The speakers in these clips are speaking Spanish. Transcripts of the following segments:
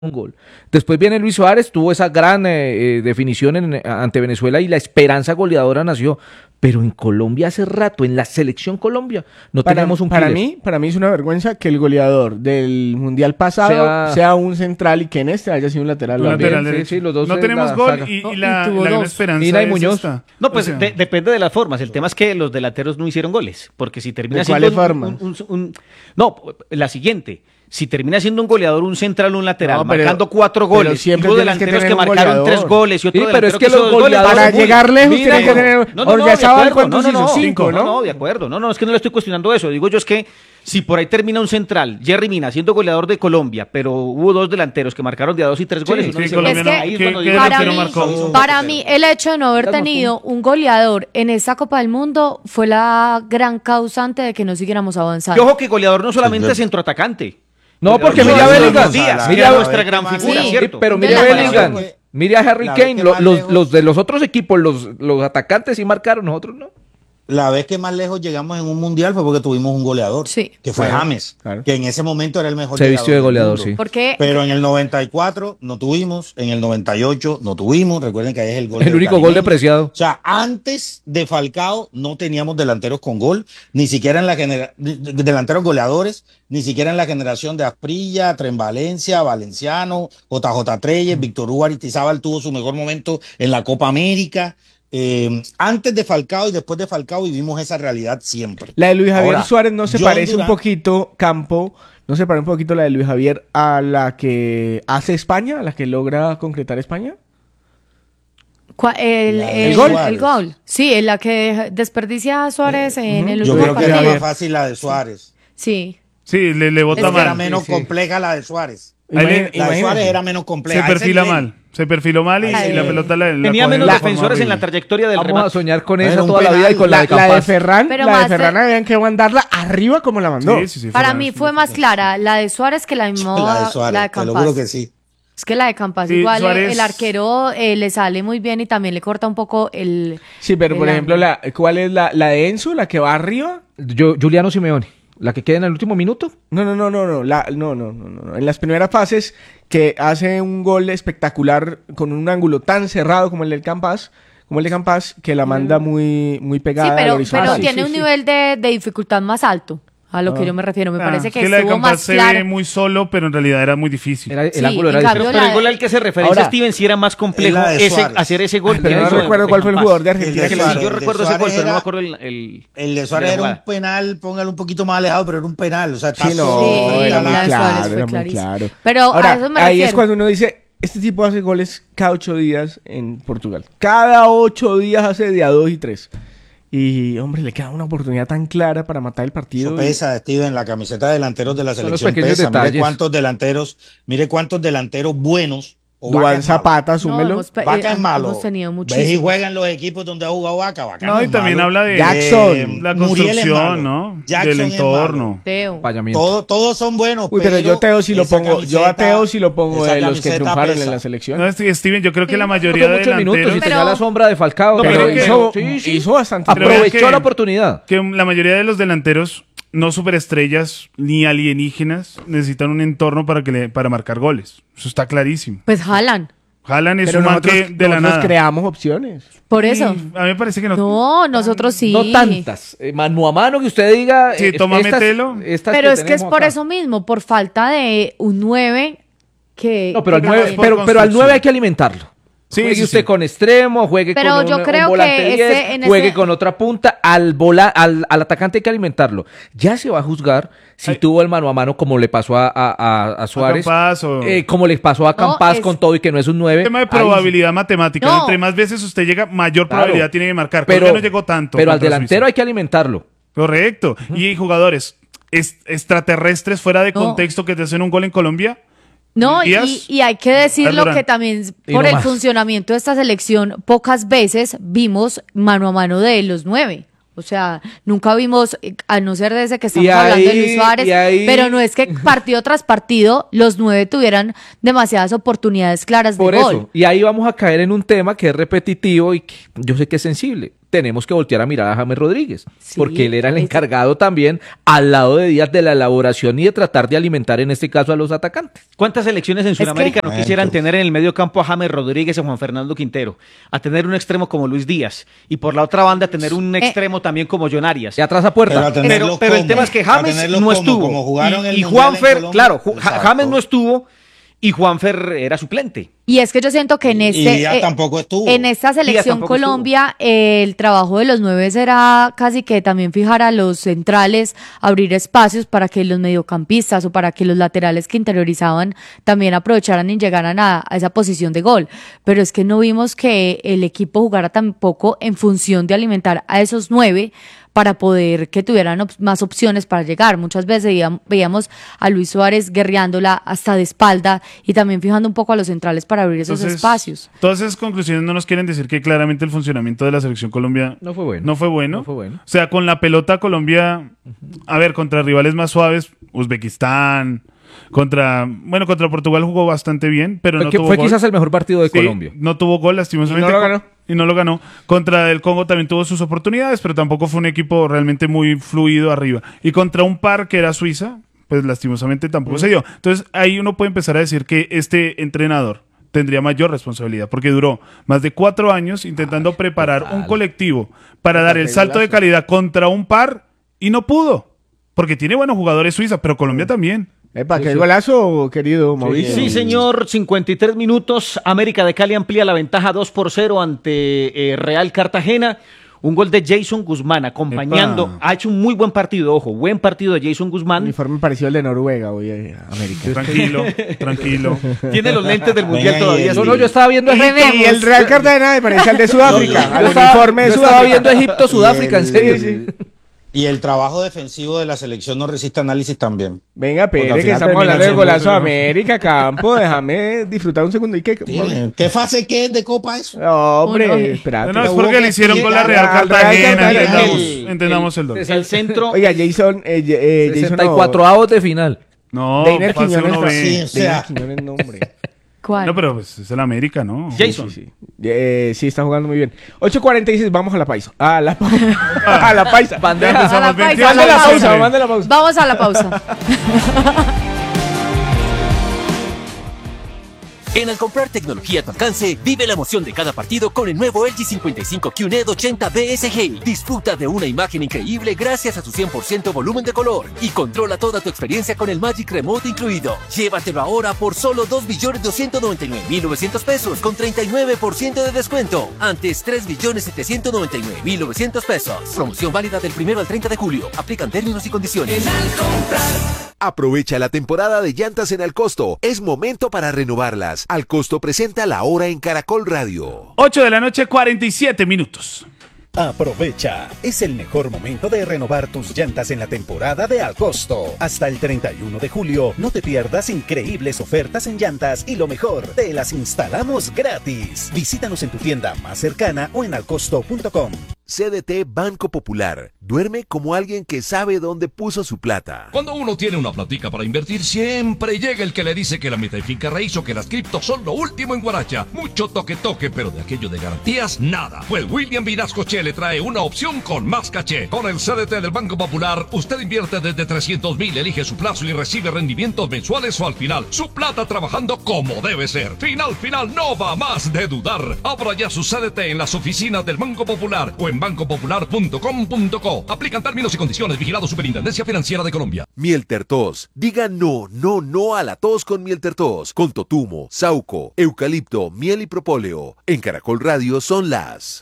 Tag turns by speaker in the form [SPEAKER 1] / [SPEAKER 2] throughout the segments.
[SPEAKER 1] un gol. Después viene Luis Suárez, tuvo esa gran definición ante Venezuela y la esperanza goleadora nació. Pero en Colombia hace rato, en la selección Colombia, no tenemos un killer.
[SPEAKER 2] Para mí es una vergüenza que el goleador del Mundial pasado sea un central y que en este haya sido un lateral.
[SPEAKER 3] Sí, los dos no tenemos gol y la gran esperanza
[SPEAKER 1] Mina y Muñoz.
[SPEAKER 4] No, pues depende de las formas. El tema es que los delanteros no hicieron goles. Porque si termina
[SPEAKER 2] siendo
[SPEAKER 4] no, la siguiente. Si termina siendo un goleador, un central o un lateral, marcando 4 goles, y hubo delanteros que marcaron 3 goles y otro
[SPEAKER 1] pero es que
[SPEAKER 4] los
[SPEAKER 1] goleadores
[SPEAKER 2] para llegar lejos tienen que tener
[SPEAKER 4] No, de acuerdo. No, es que no le estoy cuestionando eso. Digo yo es que si por ahí termina un central, Jerry Mina siendo goleador de Colombia, pero hubo 2 delanteros que marcaron de a 2 y 3 goles.
[SPEAKER 5] Para mí, el hecho de no haber tenido un goleador en esta Copa del Mundo fue la gran causante de que no siguiéramos avanzando.
[SPEAKER 4] Y ojo que goleador no solamente es centroatacante.
[SPEAKER 1] No, porque mire a Bellingham.
[SPEAKER 4] Mira nuestra gran figura, ¿cierto?
[SPEAKER 1] Pero mire a Bellingham. Mire a Harry Kane. Los de los otros equipos, los atacantes sí marcaron, nosotros no.
[SPEAKER 6] La vez que más lejos llegamos en un mundial fue porque tuvimos un goleador, que fue James, que en ese momento era el mejor.
[SPEAKER 1] Se vistió de goleador, sí.
[SPEAKER 6] Pero en el 94 no tuvimos, en el 98 no tuvimos, recuerden que ahí es el gol.
[SPEAKER 1] El único gol de Preciado.
[SPEAKER 6] O sea, antes de Falcao no teníamos delanteros con gol, ni siquiera en la delanteros goleadores, ni siquiera en la generación de Asprilla, Tren Valencia, Valenciano, JJ Treyes, Víctor Hugo Aristizábal tuvo su mejor momento en la Copa América. Antes de Falcao y después de Falcao vivimos esa realidad siempre.
[SPEAKER 2] La de Luis Javier Suárez no se parece un poquito, Campo, no se parece un poquito la de Luis Javier a la que hace España, a la que logra concretar España.
[SPEAKER 5] El gol. Sí, en la que desperdicia a Suárez en el último
[SPEAKER 6] partido. Yo creo que era más fácil la de Suárez.
[SPEAKER 5] Sí.
[SPEAKER 3] Sí, le bota mal.
[SPEAKER 6] Era menos compleja la de Suárez. La de Suárez era menos compleja.
[SPEAKER 3] Se perfiló mal y la pelota
[SPEAKER 4] tenía menos defensores en la trayectoria del remate.
[SPEAKER 1] Vamos a soñar con esa toda la vida y con la de Campas.
[SPEAKER 2] La de Ferran habían que mandarla arriba como la mandó.
[SPEAKER 5] Para mí fue más clara la de Suárez que la de Campas.
[SPEAKER 6] Te lo juro que sí.
[SPEAKER 5] Es que la de Campas igual Suárez... el arquero le sale muy bien y también le corta un poco el...
[SPEAKER 2] Sí, pero por ejemplo, ¿cuál es la de Enzo, la que va arriba?
[SPEAKER 1] Juliano Simeone. ¿La que queda en el último minuto?
[SPEAKER 2] No. En las primeras fases que hace un gol espectacular con un ángulo tan cerrado como el de Campas, que la manda muy pegada.
[SPEAKER 5] Sí, pero tiene un nivel de dificultad más alto. A lo que yo me refiero, me parece que estuvo más claro.
[SPEAKER 3] Se ve muy solo, pero en realidad era muy difícil.
[SPEAKER 1] El ángulo era difícil.
[SPEAKER 4] Pero el gol al que se referencia Steven sí era más complejo hacer ese gol.
[SPEAKER 2] Pero no recuerdo cuál fue el jugador de Argentina.
[SPEAKER 4] Yo recuerdo ese gol, pero no me acuerdo el
[SPEAKER 6] de Suárez era un penal, póngalo un poquito más alejado, pero era un penal. O sea,
[SPEAKER 2] era muy claro.
[SPEAKER 5] Pero
[SPEAKER 2] ahora,
[SPEAKER 5] a eso me
[SPEAKER 2] ahí
[SPEAKER 5] refiero.
[SPEAKER 2] es cuando uno dice, este tipo hace goles cada 8 días en Portugal. Cada 8 días hace de a 2 y 3. Y, hombre, le queda una oportunidad tan clara para matar el partido.
[SPEAKER 6] Eso pesa, Steven, la camiseta de delanteros de la selección pesa. Mire cuántos delanteros buenos.
[SPEAKER 2] Duván Zapata, súmelo.
[SPEAKER 6] Vaca es malo.
[SPEAKER 5] Hemos tenido
[SPEAKER 6] ¿Ves y juegan los equipos donde ha jugado Vaca? Vaca
[SPEAKER 3] no, y también
[SPEAKER 6] malo.
[SPEAKER 3] habla de
[SPEAKER 2] Jackson,
[SPEAKER 3] la construcción, ¿no?
[SPEAKER 6] Jackson
[SPEAKER 3] del entorno.
[SPEAKER 6] Todos son buenos.
[SPEAKER 2] Uy, pero yo a Teo sí lo pongo de los que triunfaron en la selección.
[SPEAKER 3] No, Steven, yo creo que la mayoría de delanteros...
[SPEAKER 1] Y tenía la sombra de Falcao.
[SPEAKER 2] Pero hizo bastante.
[SPEAKER 1] Aprovechó la oportunidad.
[SPEAKER 3] Que la mayoría de los delanteros, no superestrellas ni alienígenas, necesitan un entorno para marcar goles. Eso está clarísimo.
[SPEAKER 5] Pues Haaland
[SPEAKER 3] es un man que de la nada.
[SPEAKER 2] Nosotros creamos opciones.
[SPEAKER 5] Por eso.
[SPEAKER 3] A mí me parece que no.
[SPEAKER 5] No, nosotros sí.
[SPEAKER 1] No tantas. Mano a mano que usted diga.
[SPEAKER 3] Sí, mételo.
[SPEAKER 5] Pero es que es por eso mismo, por falta de un 9 que...
[SPEAKER 1] No, pero al 9 hay que alimentarlo. Juegue usted con extremo, juegue con un volante 10, juegue con otra punta, al atacante hay que alimentarlo. Ya se va a juzgar si tuvo el mano a mano como le pasó a Suárez, como le pasó a Campas con todo y que no es un 9.
[SPEAKER 3] Es un tema de probabilidad matemática. No. Entre más veces usted llega, mayor probabilidad tiene de marcar. Pero no llegó tanto.
[SPEAKER 1] Pero al delantero hay que alimentarlo.
[SPEAKER 3] Correcto. Y jugadores extraterrestres fuera de contexto que te hacen un gol en Colombia.
[SPEAKER 5] No, y hay que decirlo que también por el funcionamiento de esta selección, pocas veces vimos mano a mano de los 9. O sea, nunca vimos, a no ser desde que estamos hablando de Luis Suárez, pero no es que partido tras partido los 9 tuvieran demasiadas oportunidades claras de gol.
[SPEAKER 1] Por eso, y ahí vamos a caer en un tema que es repetitivo y que yo sé que es sensible. tenemos que voltear a mirar a James Rodríguez, porque él era el encargado también, al lado de Díaz, de la elaboración y de tratar de alimentar en este caso a los atacantes.
[SPEAKER 4] ¿Cuántas selecciones en Sudamérica no quisieran tener en el medio campo a James Rodríguez o Juan Fernando Quintero? A tener un extremo como Luis Díaz y por la otra banda tener un extremo también como John Arias.
[SPEAKER 1] Y atrás a puerta.
[SPEAKER 4] Pero el tema es que James no estuvo. Y Juanfer, claro, James no estuvo y Juanfer era suplente.
[SPEAKER 5] Y es que yo siento que
[SPEAKER 6] tampoco estuvo.
[SPEAKER 5] En esta selección Colombia el trabajo de los 9 era casi que también fijar a los centrales, abrir espacios para que los mediocampistas o para que los laterales que interiorizaban también aprovecharan y llegaran a esa posición de gol. Pero es que no vimos que el equipo jugara tampoco en función de alimentar a esos 9 para poder que tuvieran más opciones para llegar. Muchas veces veíamos a Luis Suárez guerreándola hasta de espalda y también fijando un poco a los centrales para abrir esos espacios.
[SPEAKER 3] Todas esas conclusiones no nos quieren decir que claramente el funcionamiento de la selección Colombia no fue bueno. O sea, con la pelota Colombia, a ver, contra rivales más suaves, Uzbekistán, contra Portugal jugó bastante bien, pero no tuvo
[SPEAKER 1] gol.
[SPEAKER 3] Fue
[SPEAKER 1] quizás el mejor partido de Colombia.
[SPEAKER 3] No tuvo gol, lastimosamente. Y no lo ganó. Contra el Congo también tuvo sus oportunidades, pero tampoco fue un equipo realmente muy fluido arriba. Y contra un par que era Suiza, pues lastimosamente tampoco se dio. Entonces ahí uno puede empezar a decir que este entrenador tendría mayor responsabilidad, porque duró más de 4 años intentando preparar un colectivo para dar el salto de calidad contra un par y no pudo, porque tiene buenos jugadores Suiza, pero Colombia también.
[SPEAKER 2] ¿Qué golazo, querido Mauricio?
[SPEAKER 4] Sí, señor, 53 minutos, América de Cali amplía la ventaja 2-0 ante Real Cartagena. Un gol de Jason Guzmán acompañando. Ha hecho un muy buen partido, buen partido de Jason Guzmán.
[SPEAKER 2] Uniforme parecido al de Noruega hoy América.
[SPEAKER 3] Tranquilo.
[SPEAKER 4] Tiene los lentes del Mundial todavía.
[SPEAKER 1] No, yo estaba viendo
[SPEAKER 2] Egipto. Y el Real Cartagena me parecía al de Sudáfrica. Al uniforme de Sudáfrica.
[SPEAKER 1] Estaba viendo Egipto, Sudáfrica, en serio.
[SPEAKER 2] Sí.
[SPEAKER 6] Y el trabajo defensivo de la selección no resiste análisis también.
[SPEAKER 2] Venga, Pérez, que estamos hablando del golazo de América, Campo. Déjame disfrutar un segundo. ¿Y
[SPEAKER 6] qué fase qué es de Copa eso?
[SPEAKER 2] No, hombre, espérate.
[SPEAKER 3] No, es porque le hicieron con la Real Cartagena. Entendamos el 2.
[SPEAKER 4] El centro.
[SPEAKER 2] Oiga, Jason.
[SPEAKER 1] 64avos de final.
[SPEAKER 3] No,
[SPEAKER 2] Deiner Quiñones.
[SPEAKER 6] Sí, o sea.
[SPEAKER 2] Quiñones, nombre.
[SPEAKER 5] ¿Cuál?
[SPEAKER 3] No, pero pues es el América, ¿no?
[SPEAKER 4] Jason.
[SPEAKER 2] Sí, está jugando muy bien. 8:46, vamos a la paisa. A la paisa.
[SPEAKER 5] Mande la pausa. Vamos a la pausa.
[SPEAKER 7] En Al comprar tecnología a tu alcance, vive la emoción de cada partido con el nuevo LG 55 QNED 80 BSG. Disfruta de una imagen increíble gracias a su 100% volumen de color y controla toda tu experiencia con el Magic Remote incluido. Llévatelo ahora por solo 2.299.900 pesos con 39% de descuento. Antes 3.799.900 pesos. Promoción válida del 1 al 30 de julio. Aplican términos y condiciones.
[SPEAKER 8] Aprovecha la temporada de llantas en Alcosto. Es momento para renovarlas. Alcosto presenta La Hora en Caracol Radio.
[SPEAKER 3] 8:47 p.m.
[SPEAKER 9] Aprovecha, es el mejor momento de renovar tus llantas en la temporada de Alcosto. Hasta el 31 de julio, no te pierdas increíbles ofertas en llantas y lo mejor, te las instalamos gratis. Visítanos en tu tienda más cercana o en alcosto.com.
[SPEAKER 8] CDT Banco Popular. Duerme como alguien que sabe dónde puso su plata.
[SPEAKER 10] Cuando uno tiene una platica para invertir, siempre llega el que le dice que la meta de finca raíz o que las criptos son lo último en Guaracha. Mucho toque, pero de aquello de garantías, nada. Pues William Vinascoche le trae una opción con más caché. Con el CDT del Banco Popular, usted invierte desde 300.000, elige su plazo y recibe rendimientos mensuales o al final. Su plata trabajando como debe ser. Final, no va más de dudar. Abra ya su CDT en las oficinas del Banco Popular o en bancopopular.com.co. Aplican términos y condiciones. Vigilado Superintendencia Financiera de Colombia.
[SPEAKER 8] Miel Tertos. Diga no a la tos con Miel Tertos. Con totumo, sauco, eucalipto, miel y propóleo. En Caracol Radio son las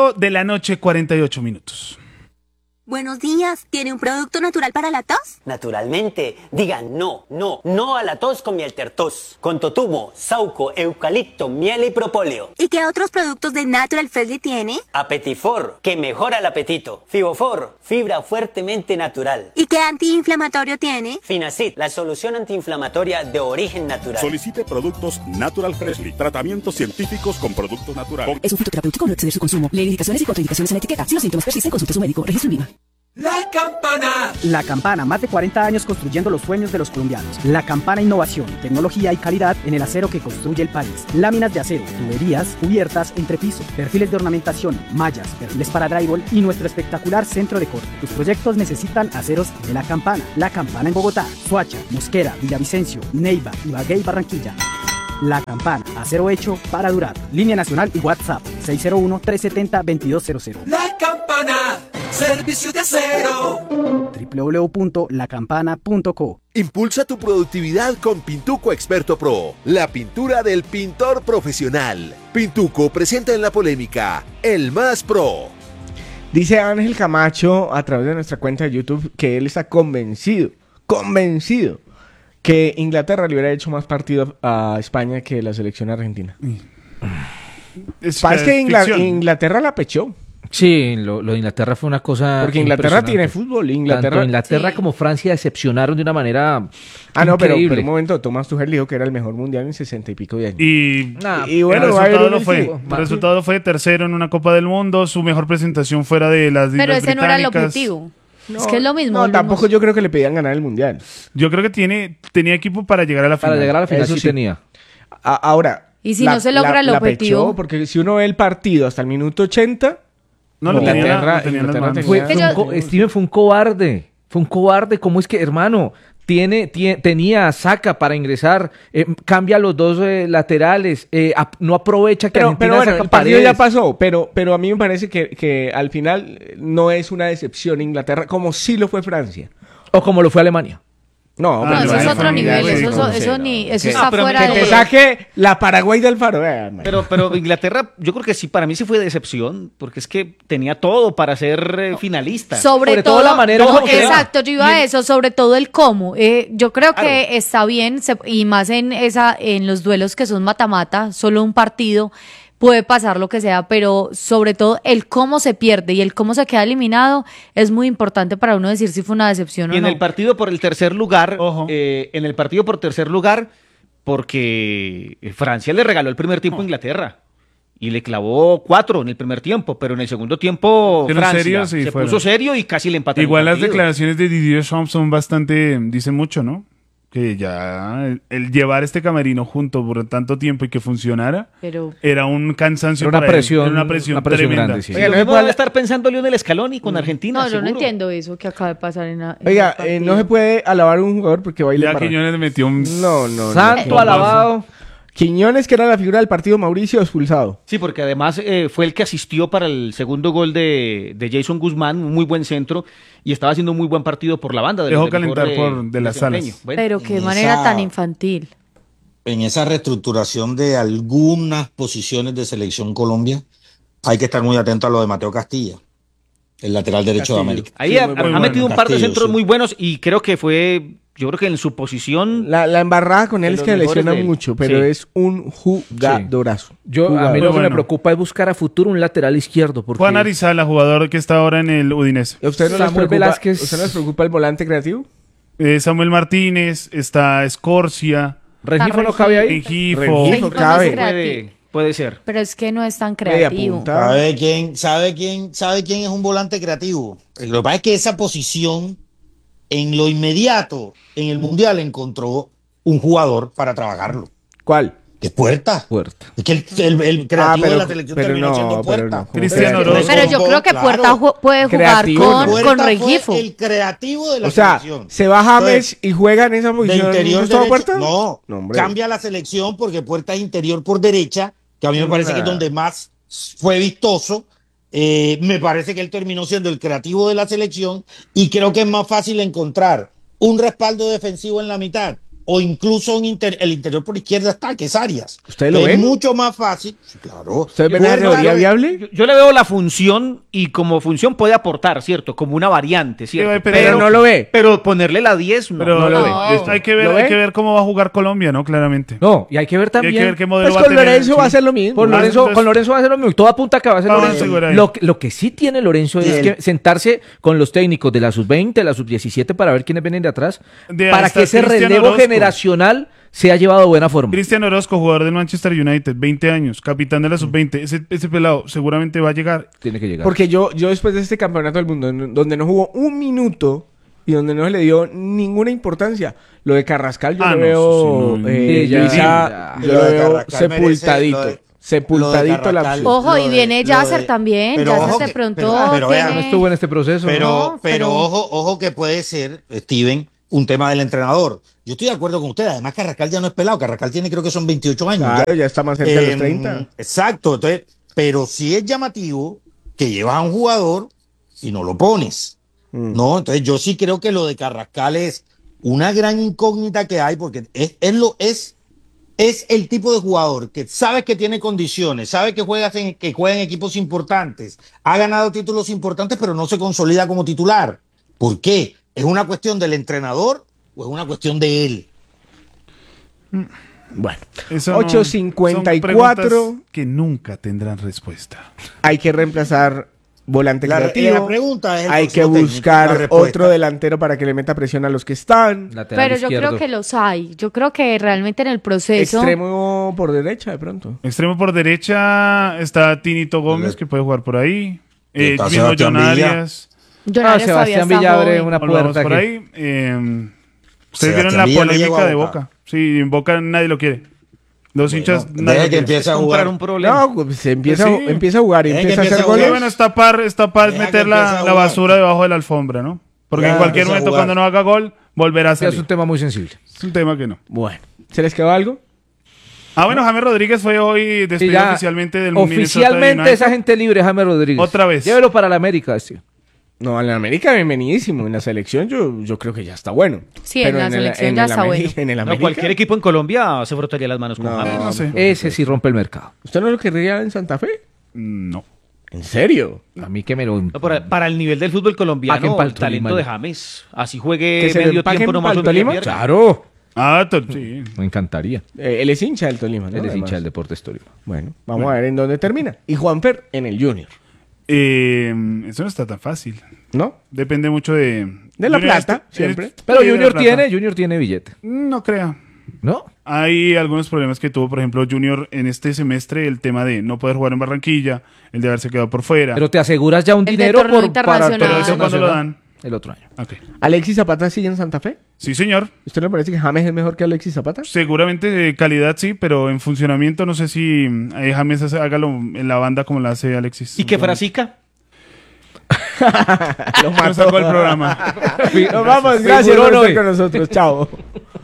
[SPEAKER 3] 8:48 p.m.
[SPEAKER 11] Buenos días, ¿tiene un producto natural para la tos?
[SPEAKER 12] Naturalmente, digan no a la tos con Miel Tertos, con totumo, sauco, eucalipto, miel y propóleo.
[SPEAKER 11] ¿Y qué otros productos de Natural Freshly tiene?
[SPEAKER 12] Apetifor, que mejora el apetito. Fibofor, fibra fuertemente natural.
[SPEAKER 11] ¿Y qué antiinflamatorio tiene?
[SPEAKER 12] Finacid, la solución antiinflamatoria de origen natural.
[SPEAKER 13] Solicite productos Natural Freshly, tratamientos científicos con productos naturales.
[SPEAKER 14] Es un fitoterapéutico, no exceder su consumo. Lee indicaciones y contraindicaciones en la etiqueta. Si los síntomas persisten, consulte a su médico. Registro en Lima. La Campana.
[SPEAKER 15] La Campana, más de 40 años construyendo los sueños de los colombianos. La Campana, innovación, tecnología y calidad en el acero que construye el país. Láminas de acero, tuberías, cubiertas, entrepiso, perfiles de ornamentación, mallas, perfiles para drywall y nuestro espectacular centro de corte. Tus proyectos necesitan aceros de La Campana. La Campana en Bogotá, Soacha, Mosquera, Villavicencio, Neiva, Ibagué y Barranquilla. La Campana, acero hecho para durar. Línea nacional y WhatsApp 601-370-2200.
[SPEAKER 14] La Campana, servicio de acero.
[SPEAKER 15] www.lacampana.co.
[SPEAKER 8] Impulsa tu productividad con Pintuco Experto Pro, la pintura del pintor profesional. Pintuco presenta en la polémica El Más Pro.
[SPEAKER 2] Dice Ángel Camacho a través de nuestra cuenta de YouTube que él está convencido que Inglaterra le hubiera hecho más partido a España que la selección argentina. Es que Inglaterra la pechó.
[SPEAKER 1] Sí, lo de Inglaterra fue una cosa.
[SPEAKER 2] Porque Inglaterra tiene fútbol.
[SPEAKER 1] Tanto Inglaterra como Francia decepcionaron de una manera.
[SPEAKER 2] Pero un momento, Thomas Tuchel dijo que era el mejor mundial en 60 y pico de años.
[SPEAKER 3] Y
[SPEAKER 2] bueno,
[SPEAKER 3] el resultado fue tercero en una Copa del Mundo, su mejor presentación fuera de las Islas Británicas.
[SPEAKER 5] Pero ese no era el objetivo. No, es que es lo mismo.
[SPEAKER 2] No, tampoco yo creo que le pedían ganar el mundial.
[SPEAKER 3] Yo creo que tenía equipo para llegar a la final.
[SPEAKER 1] Para llegar a la final sí tenía.
[SPEAKER 2] Ahora.
[SPEAKER 5] Y si no se logra el objetivo.
[SPEAKER 2] Pechó, porque si uno ve el partido hasta el minuto 80.
[SPEAKER 3] Inglaterra
[SPEAKER 1] Steven fue un cobarde. ¿Cómo es que, hermano? Tenía a Saka para ingresar, cambia los dos laterales, no aprovecha que Argentina
[SPEAKER 2] pero bueno,
[SPEAKER 1] saca
[SPEAKER 2] el partido
[SPEAKER 1] paredes.
[SPEAKER 2] ya pasó, pero a mí me parece que al final no es una decepción Inglaterra, como sí lo fue Francia.
[SPEAKER 1] O como lo fue Alemania.
[SPEAKER 2] No,
[SPEAKER 5] eso es otro nivel, eso está fuera de...
[SPEAKER 2] Que te saque la Paraguay del Faro.
[SPEAKER 4] Pero Inglaterra, yo creo que sí, para mí sí fue decepción, porque es que tenía todo para ser finalista.
[SPEAKER 5] Sobre todo la manera. Exacto, yo iba a eso, sobre todo el cómo. Yo creo que está bien, y más en los duelos que son mata-mata, solo un partido. Puede pasar lo que sea, pero sobre todo el cómo se pierde y el cómo se queda eliminado es muy importante para uno decir si fue una decepción o no.
[SPEAKER 4] Y en el partido por el tercer lugar, porque Francia le regaló el primer tiempo a Inglaterra y le clavó 4 en el primer tiempo, pero en el segundo tiempo Francia se puso serio y casi le empató.
[SPEAKER 3] Igual las declaraciones de Didier Deschamps son bastante, dicen mucho, ¿no? Que ya el llevar este camerino junto por tanto tiempo y que funcionara era un cansancio,
[SPEAKER 1] era una presión
[SPEAKER 3] tremenda.
[SPEAKER 1] Grande, sí.
[SPEAKER 4] Oiga, no puede estar pensando Lionel Scaloni con Argentina.
[SPEAKER 5] No, yo no entiendo eso que acaba de pasar en
[SPEAKER 2] Oiga, no se puede alabar a un jugador porque va a ir
[SPEAKER 3] ya Quiñones metió un
[SPEAKER 1] santo alabado.
[SPEAKER 2] Quiñones, que era la figura del partido, Mauricio, expulsado.
[SPEAKER 4] Sí, porque además fue el que asistió para el segundo gol de Jason Guzmán, un muy buen centro, y estaba haciendo un muy buen partido por la banda.
[SPEAKER 3] Dejó calentar de las salas.
[SPEAKER 5] Bueno, pero qué manera tan infantil.
[SPEAKER 6] En esa reestructuración de algunas posiciones de Selección Colombia, hay que estar muy atento a lo de Mateo Castilla, el lateral derecho de América.
[SPEAKER 4] Ahí ha metido un par de centros muy buenos y creo que fue... Yo creo que en su posición...
[SPEAKER 2] La embarrada con él es que lesiona mucho, pero es un jugadorazo.
[SPEAKER 1] A mí lo que me preocupa es buscar a futuro un lateral izquierdo. Porque...
[SPEAKER 3] Juan Arizala, jugador que está ahora en el Udinese.
[SPEAKER 2] ¿Usted no les preocupa el volante creativo?
[SPEAKER 3] Samuel Martínez, está Escorcia.
[SPEAKER 1] ¿Rengifo no cabe ahí?
[SPEAKER 3] Rengifo
[SPEAKER 4] cabe. Puede ser.
[SPEAKER 5] Pero es que no es tan creativo.
[SPEAKER 6] ¿Sabe quién es un volante creativo? Lo que pasa es que esa posición... En lo inmediato, en el Mundial encontró un jugador para trabajarlo.
[SPEAKER 2] ¿Cuál?
[SPEAKER 6] Que es Puerta. Es que el creativo de la selección terminó siendo Puerta.
[SPEAKER 3] Cristiano Orozco.
[SPEAKER 5] Pero yo creo que Puerta puede jugar con Rengifo.
[SPEAKER 6] El creativo de la selección.
[SPEAKER 2] Se va James y juega en esa posición.
[SPEAKER 6] ¿De interior derecho? Puerta? No, cambia la selección porque Puerta es interior por derecha, que a mí me parece que es donde más fue vistoso. Me parece que él terminó siendo el creativo de la selección y creo que es más fácil encontrar un respaldo defensivo en la mitad o incluso el interior por izquierda está, que es Arias.
[SPEAKER 2] ¿Usted lo ve?
[SPEAKER 6] Es mucho más fácil. Sí, claro.
[SPEAKER 2] ¿Usted ve una teoría viable?
[SPEAKER 4] Yo le veo la función y como función puede aportar, ¿cierto? Como una variante, ¿cierto?
[SPEAKER 2] Pero no lo ve.
[SPEAKER 4] Pero ponerle la 10 no lo ve.
[SPEAKER 3] Hay que ver cómo va a jugar Colombia, ¿no? Claramente.
[SPEAKER 1] No, y hay que ver también.
[SPEAKER 3] Y hay que ver qué modelo
[SPEAKER 2] pues
[SPEAKER 3] va a
[SPEAKER 2] tener. Con Lorenzo va a hacer lo mismo.
[SPEAKER 1] Con Lorenzo va a hacer lo mismo. Todo apunta a que va a hacer Lorenzo. Lo que sí tiene Lorenzo es que sentarse con los técnicos de la sub-20, de la sub-17 para ver quiénes vienen de atrás. Para que ese relevo generacional se ha llevado buena forma.
[SPEAKER 3] Cristian Orozco, jugador del Manchester United, 20 años, capitán de la sub-20. Ese pelado seguramente va a llegar.
[SPEAKER 1] Tiene que llegar.
[SPEAKER 2] Porque yo después de este campeonato del mundo, donde no jugó un minuto y donde no se le dio ninguna importancia, lo de Carrascal yo lo veo sepultadito. Sepultadito la opción.
[SPEAKER 5] Ojo, y viene Yasser también. Yasser de pronto.
[SPEAKER 1] Pero no estuvo en este proceso.
[SPEAKER 6] Pero ojo que puede ser, Steven, un tema del entrenador. Yo estoy de acuerdo con usted. Además, Carrascal ya no es pelado. Carrascal tiene, creo que son 28 años.
[SPEAKER 2] Claro, ya está más cerca de los 30.
[SPEAKER 6] Exacto. Entonces, pero sí es llamativo que llevas a un jugador y no lo pones. ¿No? Entonces, yo sí creo que lo de Carrascal es una gran incógnita que hay, porque es el tipo de jugador que sabe que tiene condiciones, sabe que juega en equipos importantes, ha ganado títulos importantes, pero no se consolida como titular. ¿Por qué? ¿Es una cuestión del entrenador o es una cuestión de él?
[SPEAKER 2] Bueno, 8:54
[SPEAKER 3] que nunca tendrán respuesta.
[SPEAKER 2] Hay que reemplazar volante creativo.
[SPEAKER 6] La pregunta es
[SPEAKER 2] hay que buscar otro delantero para que le meta presión a los que están.
[SPEAKER 5] Pero yo creo que los hay. Yo creo que realmente en el proceso.
[SPEAKER 2] Extremo por derecha, de pronto.
[SPEAKER 3] Extremo por derecha está Tinito Gómez, que puede jugar por ahí. Mismo John Arias.
[SPEAKER 1] Sebastián Villa abre una puerta
[SPEAKER 3] por ahí. Ustedes vieron la polémica de Boca. Sí, en Boca nadie lo quiere. Los hinchas
[SPEAKER 6] nadie que empieza a jugar
[SPEAKER 2] un problema. No, pues se empieza a jugar y empieza a hacer goles.
[SPEAKER 3] Bueno, es tapar meter la basura debajo de la alfombra, ¿no? Porque en cualquier momento cuando no haga gol, volverá a salir.
[SPEAKER 1] Es un tema muy sensible.
[SPEAKER 3] Es un tema que no.
[SPEAKER 2] Bueno, ¿se les quedó algo?
[SPEAKER 3] Bueno, James Rodríguez fue hoy despedido oficialmente del
[SPEAKER 1] oficialmente esa gente libre, James Rodríguez.
[SPEAKER 3] Otra vez.
[SPEAKER 1] Llévelo para la América, tío.
[SPEAKER 2] No, en la América bienvenidísimo. En la selección yo creo que ya está bueno.
[SPEAKER 5] Sí, pero en la selección ya está bueno.
[SPEAKER 4] No, cualquier equipo en Colombia se frotaría las manos con James.
[SPEAKER 1] No sé. Ese sí rompe el mercado.
[SPEAKER 2] ¿Usted no lo querría en Santa Fe?
[SPEAKER 3] No.
[SPEAKER 2] ¿En serio?
[SPEAKER 1] A mí que me lo...
[SPEAKER 4] No, para el nivel del fútbol colombiano, el talento de James. Así juegue medio tiempo nomás.
[SPEAKER 2] Claro.
[SPEAKER 3] Sí.
[SPEAKER 1] Me encantaría.
[SPEAKER 2] Él es hincha del Tolima, ¿no?
[SPEAKER 1] Él es hincha del Deportes Tolima.
[SPEAKER 2] Bueno, vamos a ver en dónde termina. Y Juanfer en el Junior.
[SPEAKER 3] Eso no está tan fácil.
[SPEAKER 2] ¿No?
[SPEAKER 3] Depende mucho de
[SPEAKER 2] la plata, siempre.
[SPEAKER 1] Pero Junior tiene billete.
[SPEAKER 3] No creo.
[SPEAKER 1] ¿No?
[SPEAKER 3] Hay algunos problemas que tuvo, por ejemplo, Junior en este semestre, el tema de no poder jugar en Barranquilla, el de haberse quedado por fuera.
[SPEAKER 1] Pero te aseguras ya un dinero para
[SPEAKER 3] pero eso cuando lo dan.
[SPEAKER 1] El otro año.
[SPEAKER 3] Okay.
[SPEAKER 2] ¿Alexis Zapata sigue en Santa Fe?
[SPEAKER 3] Sí, señor.
[SPEAKER 2] ¿Usted le parece que James es mejor que Alexis Zapata?
[SPEAKER 3] Seguramente de calidad sí, pero en funcionamiento no sé si James hágalo en la banda como lo hace Alexis.
[SPEAKER 4] ¿Y qué Frasica?
[SPEAKER 2] Lo mató.
[SPEAKER 3] Sacó el programa.
[SPEAKER 2] Nos vamos, gracias por estar con nosotros. Chao.